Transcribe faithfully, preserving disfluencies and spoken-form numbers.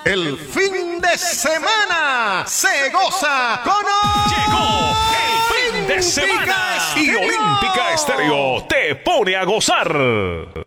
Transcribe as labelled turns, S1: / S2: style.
S1: El fin de semana se goza con
S2: Llegó el fin de semana y Olímpica Estéreo te pone a gozar.